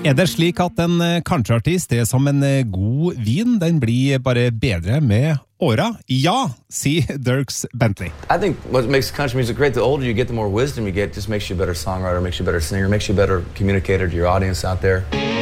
det slik at en countryartist er som en god vin, den blir bare bedre med åra? Ja, sier Dierks Bentley. I think what makes country music great, the older you get, the more wisdom you get, just makes you a better songwriter, makes you a better singer, makes you a better communicator to your audience out there.